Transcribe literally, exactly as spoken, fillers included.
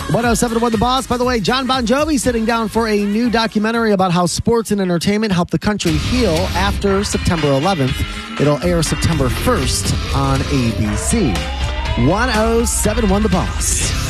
one oh seven one The Boss. By the way, John Bon Jovi sitting down for a new documentary about how sports and entertainment help the country heal after September eleventh. It'll air September first on A B C. one oh seven one The Boss.